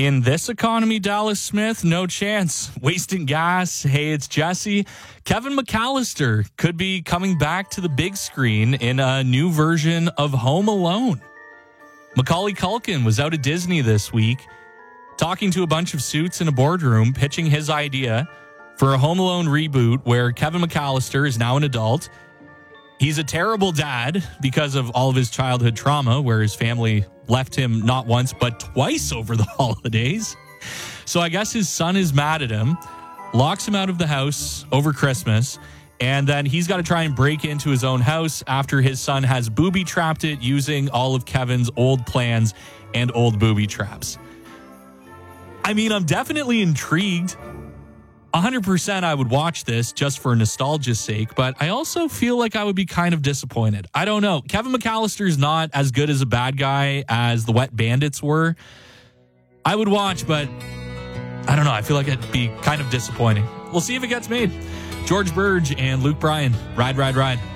In this economy, Dallas Smith, no chance. Wasting gas. Hey, it's Jesse. Kevin McAllister could be coming back to the big screen in a new version of Home Alone. Macaulay Culkin was out at Disney this week talking to a bunch of suits in a boardroom, pitching his idea for a Home Alone reboot where Kevin McAllister is now an adult. He's a terrible dad because of all of his childhood trauma, where his family left him not once, but twice over the holidays. So I guess his son is mad at him, locks him out of the house over Christmas, and then he's got to try and break into his own house after his son has booby-trapped it using all of Kevin's old plans and old booby traps. I mean, I'm definitely intrigued. 100% I would watch this just for nostalgia's sake, but I also feel like I would be kind of disappointed. I don't know. Kevin McAllister is not as good as a bad guy as the Wet Bandits were. I would watch, but I don't know. I feel like it'd be kind of disappointing. We'll see if it gets made. George Burge and Luke Bryan. Ride, ride, ride.